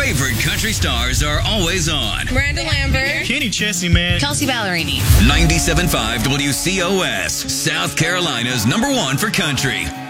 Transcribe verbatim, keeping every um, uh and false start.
favorite country stars are always on. Miranda Lambert. Kenny Chesney, man. Kelsey Ballerini. ninety-seven point five W C O S, South Carolina's number one for country.